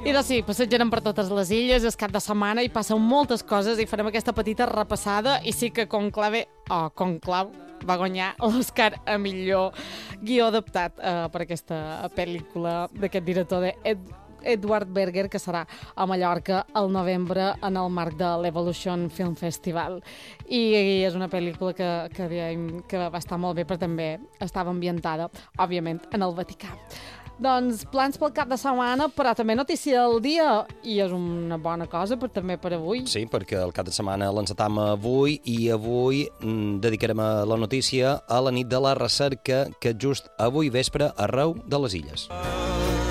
I doncs sí, passejarem per totes les illes, és cap de setmana i passen moltes coses i farem aquesta petita repassada i sí que Conclau va guanyar l'Oscar a millor guió adaptat per aquesta pel·lícula d'aquest director Edward Berger, que serà a Mallorca al novembre en el marc de l'Evolution Film Festival. I és una pel·lícula que va estar molt bé, però també estava ambientada, òbviament, en el Vaticà. Doncs plans pel cap de setmana, però també notícia del dia, i és una bona cosa també per avui. Sí, perquè el cap de setmana l'encetam avui, i avui dedicarem la notícia a la nit de la recerca, que just avui vespre arreu de les illes.